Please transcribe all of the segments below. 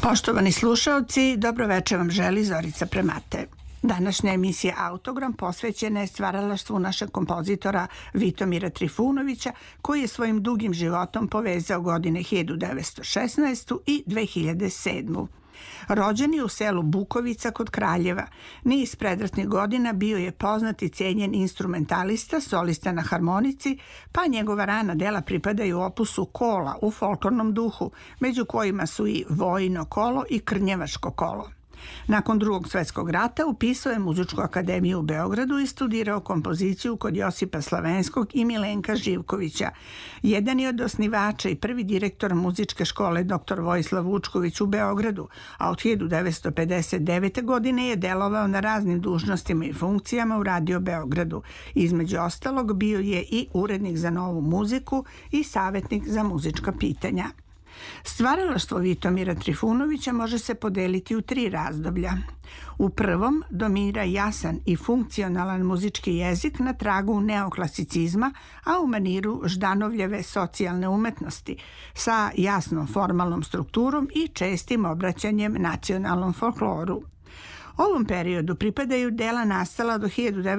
Poštovani slušaoci, dobroveče vam želi Zorica Premate. Današnja emisija Autogram posvećena je stvaralaštvu našeg kompozitora Vitomira Trifunovića, koji je svojim dugim životom povezao godine 1916. i 2007. Rođen je u selu Bukovica kod Kraljeva. Niz predratnih godina bio je poznat i cenjen instrumentalista, solista na harmonici, pa njegova rana dela pripadaju opusu kola u folklornom duhu, među kojima su i Vojino kolo i Krnjevačko kolo. Nakon Drugog svjetskog rata upisao je Muzičku akademiju u Beogradu i studirao kompoziciju kod Josipa Slavenskog i Milenka Živkovića. Jedan je od osnivača i prvi direktor muzičke škole dr. Vojislav Vučković u Beogradu, a od 1959. godine je delovao na raznim dužnostima i funkcijama u Radio Beogradu. Između ostalog bio je i urednik za novu muziku i savjetnik za muzička pitanja. Stvaralaštvo Vitomira Trifunovića može se podeliti u 3 razdoblja. U prvom dominira jasan i funkcionalan muzički jezik na tragu neoklasicizma, a u maniru Ždanovljeve socijalne umetnosti, sa jasnom formalnom strukturom i čestim obraćanjem nacionalnom folkloru. Ovom periodu pripadaju dela nastala do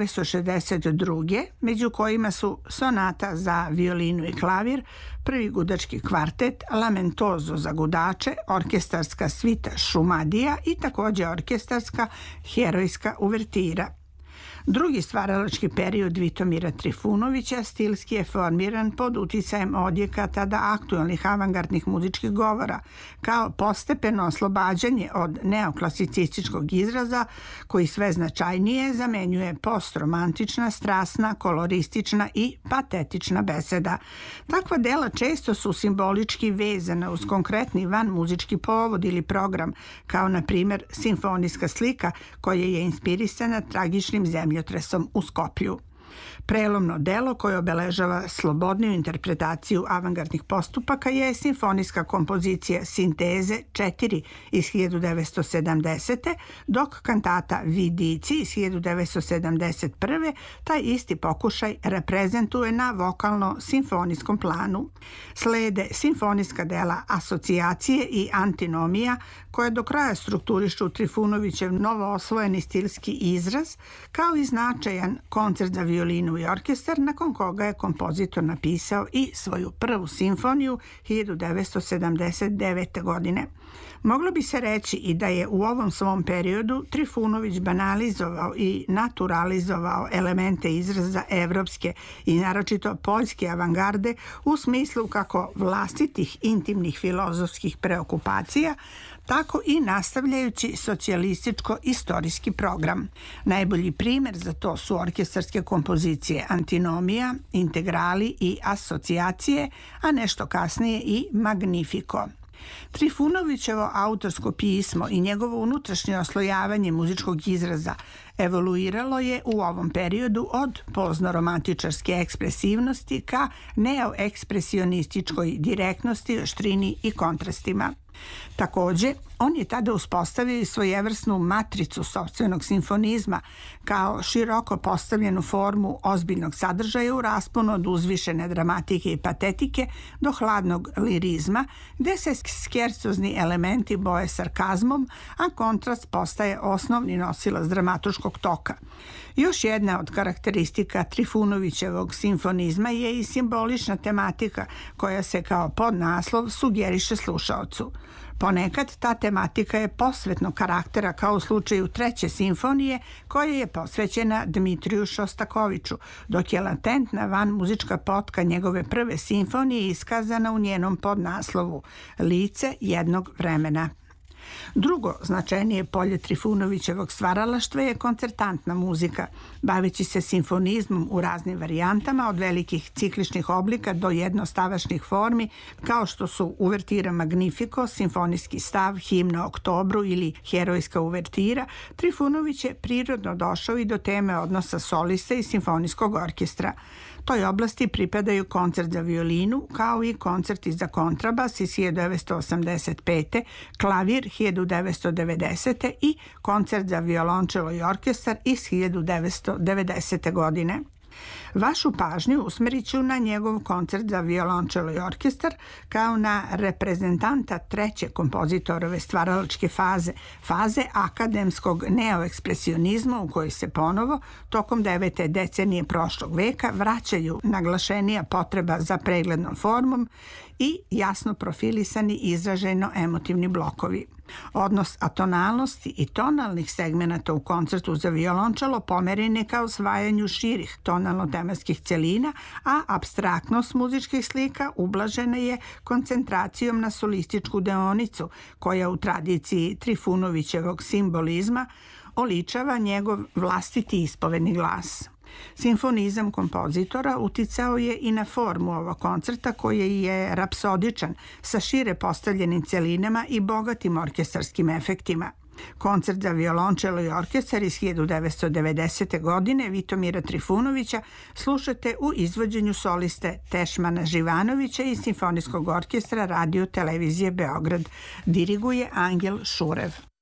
1962. među kojima su sonata za violinu i klavir, prvi gudački kvartet, lamentozo za gudače, orkestarska svita Šumadija i također orkestarska herojska uvertira. Drugi stvaralački period Vitomira Trifunovića stilski je formiran pod uticajem odjeka tada aktualnih avangardnih muzičkih govora, kao postepeno oslobađanje od neoklasicističkog izraza koji sve značajnije zamenjuje postromantična, strasna, koloristična i patetična beseda. Takva dela često su simbolički vezana uz konkretni van muzički povod ili program, kao na primjer simfonijska slika koja je inspirisana tragičnim zemljotresom u Skoplju. Prelomno delo koje obeležava slobodniju interpretaciju avangardnih postupaka je simfonijska kompozicija Sinteze 4 iz 1970. dok kantata Vidici iz 1971. taj isti pokušaj reprezentuje na vokalno-simfonijskom planu. Slede simfonijska dela Asocijacije i Antinomija koje do kraja strukturišu Trifunovićev novo osvojeni stilski izraz, kao i značajan koncert za violinu i orkestar, nakon koga je kompozitor napisao i svoju prvu simfoniju 1979. godine. Moglo bi se reći i da je u ovom svom periodu Trifunović banalizovao i naturalizovao elemente izraza evropske i naročito poljske avangarde u smislu kako vlastitih intimnih filozofskih preokupacija, tako i nastavljajući socijalističko-istorijski program. Najbolji primjer za to su orkestarske kompozicije Antinomija, Integrali i Asocijacije, a nešto kasnije i Magnifico. Trifunovićevo autorsko pismo i njegovo unutrašnje oslojavanje muzičkog izraza evoluiralo je u ovom periodu od pozno-romantičarske ekspresivnosti ka neoekspresionističkoj direktnosti, oštrini i kontrastima. Također, on je tada uspostavio svojevrsnu matricu sopstvenog simfonizma kao široko postavljenu formu ozbiljnog sadržaja u rasponu od uzvišene dramatike i patetike do hladnog lirizma, gde se skercozni elementi boje sarkazmom, a kontrast postaje osnovni nosilac dramaturškog toka. Još jedna od karakteristika Trifunovićevog simfonizma je i simbolična tematika koja se kao podnaslov sugeriše slušaocu. Ponekad ta tematika je posvetnog karaktera, kao u slučaju treće simfonije koja je posvećena Dmitriju Šostakoviću, dok je latentna van muzička potka njegove prve simfonije iskazana u njenom podnaslovu Lice jednog vremena. Drugo značajnije polje Trifunovićevog stvaralaštva je koncertantna muzika, baveći se simfonizmom u raznim varijantama od velikih cikličnih oblika do jednostavačnih formi, kao što su uvertira Magnifico, simfonijski stav, himna Oktobru ili herojska uvertira. Trifunović je prirodno došao i do teme odnosa solista i simfonijskog orkestra. Toj oblasti pripadaju koncert za violinu, kao i koncerti za kontrabas iz 1985. klavir 1990. i koncert za violončelo i orkestar iz 1990. godine. Vašu pažnju usmerit ću na njegov koncert za violončelo i orkestar kao na reprezentanta treće kompozitorove stvaralačke faze akademskog neoekspresionizma u kojoj se ponovo, tokom 9. decenije prošlog veka, vraćaju naglašenija potreba za preglednom formom i jasno profilisani izraženo emotivni blokovi. Odnos atonalnosti i tonalnih segmenata u koncertu za violončelo pomeren je ka osvajanju širih tonalno-tematskih celina, a apstraktnost muzičkih slika ublažena je koncentracijom na solističku deonicu, koja u tradiciji Trifunovićevog simbolizma oličava njegov vlastiti ispovedni glas. Simfonizam kompozitora uticao je i na formu ovog koncerta koji je rapsodičan sa šire postavljenim celinama i bogatim orkestarskim efektima. Koncert za violončelo i orkestar iz 1990. godine Vitomira Trifunovića slušate u izvođenju soliste Tešmana Živanovića i Simfonijskog orkestra Radio Televizije Beograd. Diriguje Angel Šurev.